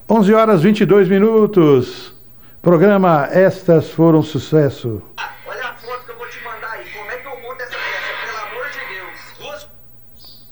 11 horas 22 minutos. Programa Estas Foram Sucesso.